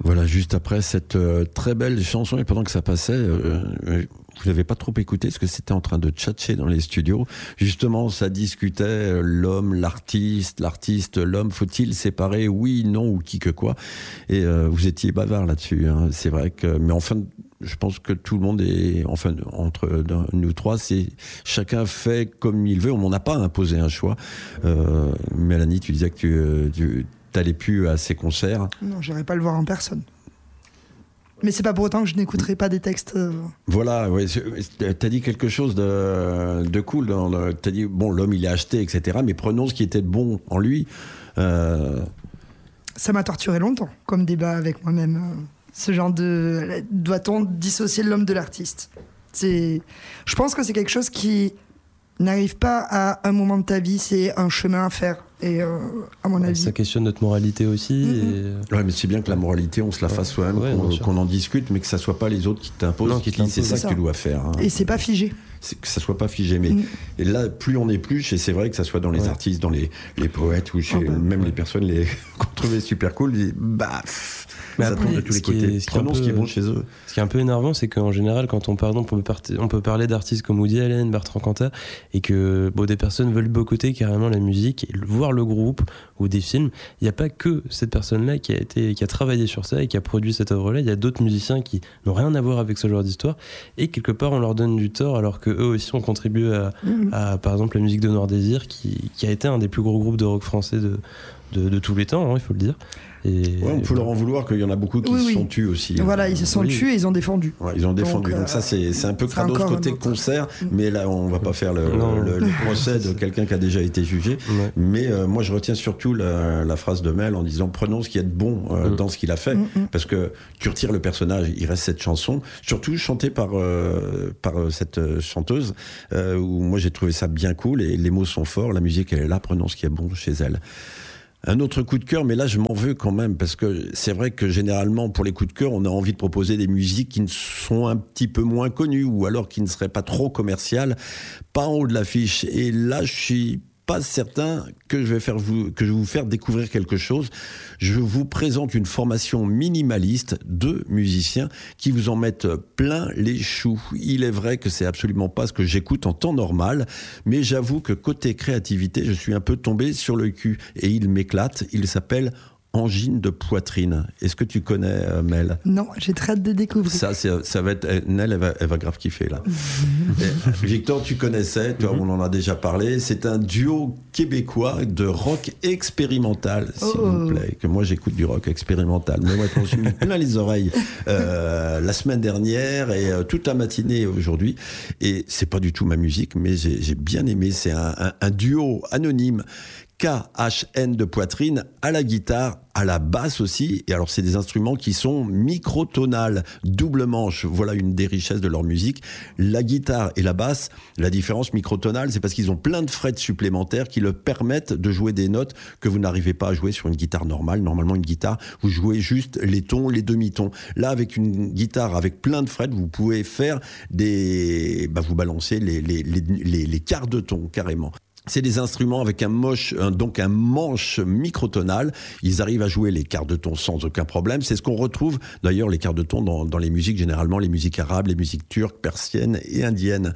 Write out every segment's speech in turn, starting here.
Voilà, juste après cette très belle chanson, et pendant que ça passait, vous n'avez pas trop écouté parce que c'était en train de tchatcher dans les studios. Justement, ça discutait l'homme, l'artiste, l'homme. Faut-il séparer, oui, non, ou qui que quoi. Et vous étiez bavard là-dessus. Hein. C'est vrai que, mais enfin, je pense que tout le monde est, enfin, entre nous trois, c'est chacun fait comme il veut. On n'a pas imposé un choix. Mélanie, tu disais que tu t'allais plus à ces concerts. Non, j'irai pas le voir en personne. Mais c'est pas pour autant que je n'écouterai pas des textes. Voilà, ouais, t'as dit quelque chose de cool. T'as dit, bon, l'homme il est acheté, etc. Mais prenons ce qui était bon en lui. Ça m'a torturé longtemps, comme débat avec moi-même. Ce genre de... Doit-on dissocier l'homme de l'artiste ? Je pense que c'est quelque chose qui n'arrive pas à un moment de ta vie, c'est un chemin à faire. Et à mon avis... Ça questionne notre moralité aussi. Ouais, mais c'est bien que la moralité, on se la fasse soi-même, qu'on en discute, mais que ça soit pas les autres qui t'imposent. Non, c'est ça que tu dois faire. Hein. Et c'est pas figé. C'est que ça soit pas figé. Mais et là, plus on épluche, et c'est vrai que ça soit dans les artistes, dans les poètes, ou chez même les personnes qu'on trouvait super cool, mais ça après, tombe de tous les côtés. Prenons ce qui est bon chez eux. Ce qui est un peu énervant, c'est qu'en général, quand on peut parler d'artistes comme Woody Allen, Bertrand Cantat, et que des personnes veulent boycotter carrément la musique, et voir le groupe ou des films, il n'y a pas que cette personne-là qui a travaillé sur ça et qui a produit cette œuvre-là. Il y a d'autres musiciens qui n'ont rien à voir avec ce genre d'histoire, et quelque part on leur donne du tort, alors que eux aussi ont contribué à par exemple la musique de Noir Désir, qui a été un des plus gros groupes de rock français de tous les temps, hein, il faut le dire. On peut leur en vouloir qu'il y en a beaucoup qui se sont tus aussi. Voilà, ils se sont tus et ils ont défendu. Ouais, ils ont défendu. Donc ça, c'est un peu crado ce côté concert, mais là, on va pas faire le procès de quelqu'un qui a déjà été jugé. Ouais. Mais moi, je retiens surtout la phrase de Mel en disant prenons ce qui est de bon dans ce qu'il a fait, parce que tu retires le personnage, il reste cette chanson, surtout chantée par cette chanteuse, où moi j'ai trouvé ça bien cool et les mots sont forts, la musique elle est là, prenons ce qui est bon chez elle. Un autre coup de cœur, mais là je m'en veux quand même, parce que c'est vrai que généralement pour les coups de cœur, on a envie de proposer des musiques qui sont un petit peu moins connues, ou alors qui ne seraient pas trop commerciales, pas en haut de l'affiche. Et là je suis pas certain que je vais vous faire découvrir quelque chose. Je vous présente une formation minimaliste de musiciens qui vous en mettent plein les choux. Il est vrai que c'est absolument pas ce que j'écoute en temps normal, mais j'avoue que côté créativité, je suis un peu tombé sur le cul et il m'éclate. Il s'appelle Angine de poitrine. Est-ce que tu connais Mel ? Non, j'ai très hâte de découvrir. Ça va être... Nel, elle va grave kiffer, là. Victor, tu connaissais, toi, on en a déjà parlé. C'est un duo québécois de rock expérimental, s'il vous plaît. Que moi, j'écoute du rock expérimental. Mais moi, je m'en suis mis plein les oreilles la semaine dernière et toute la matinée aujourd'hui. Et c'est pas du tout ma musique, mais j'ai bien aimé. C'est un duo anonyme. KHN de poitrine, à la guitare, à la basse aussi. Et alors, c'est des instruments qui sont microtonales, double manche. Voilà une des richesses de leur musique. La guitare et la basse, la différence microtonale, c'est parce qu'ils ont plein de frettes supplémentaires qui leur permettent de jouer des notes que vous n'arrivez pas à jouer sur une guitare normale. Normalement, une guitare, vous jouez juste les tons, les demi-tons. Là, avec une guitare avec plein de frettes, vous pouvez faire vous balancez les quarts de ton, carrément. C'est des instruments avec un manche microtonal. Ils arrivent à jouer les quarts de ton sans aucun problème. C'est ce qu'on retrouve, d'ailleurs, les quarts de ton dans les musiques, généralement les musiques arabes, les musiques turques, persiennes et indiennes.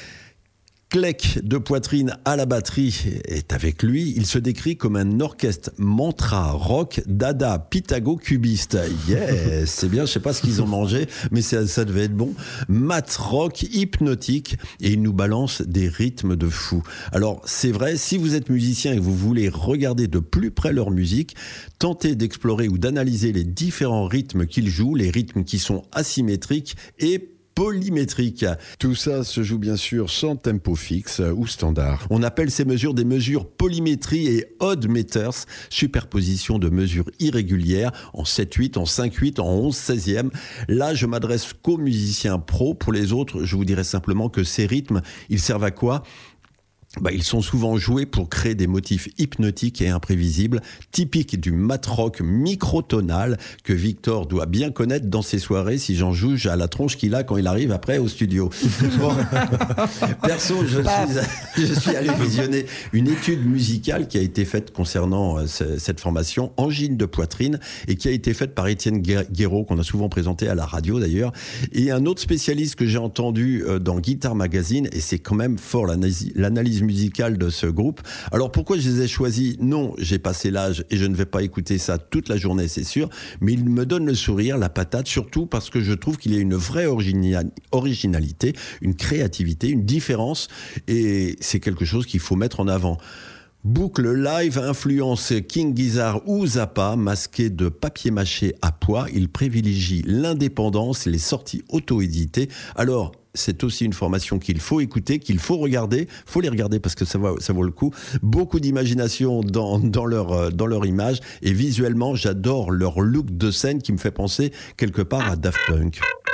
Clec de poitrine à la batterie est avec lui. Il se décrit comme un orchestre mantra rock dada pythago-cubiste. Yes, c'est bien, je sais pas ce qu'ils ont mangé, mais ça devait être bon. Mat rock hypnotique, et il nous balance des rythmes de fou. Alors, c'est vrai, si vous êtes musicien et que vous voulez regarder de plus près leur musique, tentez d'explorer ou d'analyser les différents rythmes qu'ils jouent, les rythmes qui sont asymétriques et polymétrique. Tout ça se joue bien sûr sans tempo fixe ou standard. On appelle ces mesures des mesures polymétrie et odd meters, superposition de mesures irrégulières en 7/8, en 5/8, en 11/16. Là, je m'adresse qu'aux musiciens pros. Pour les autres, je vous dirais simplement que ces rythmes, ils servent à quoi ? Ils sont souvent joués pour créer des motifs hypnotiques et imprévisibles, typiques du mat rock microtonal que Victor doit bien connaître dans ses soirées, si j'en juge à la tronche qu'il a quand il arrive après au studio. Bon. Perso, je suis allé visionner une étude musicale qui a été faite concernant cette formation, angine de poitrine, et qui a été faite par Étienne Guéraud, qu'on a souvent présenté à la radio d'ailleurs, et un autre spécialiste que j'ai entendu dans Guitar Magazine, et c'est quand même fort l'analyse musicale de ce groupe. Alors pourquoi je les ai choisis ? Non, j'ai passé l'âge et je ne vais pas écouter ça toute la journée, c'est sûr, mais ils me donnent le sourire, la patate, surtout parce que je trouve qu'il y a une vraie originalité, une créativité, une différence, et c'est quelque chose qu'il faut mettre en avant. Boucle live influence King Gizzard ou Zappa, masqué de papier mâché à pois. Il privilégie l'indépendance et les sorties auto-éditées. Alors, c'est aussi une formation qu'il faut écouter, qu'il faut regarder. Faut les regarder parce que ça vaut le coup. Beaucoup d'imagination dans leur image. Et visuellement, j'adore leur look de scène qui me fait penser quelque part à Daft Punk.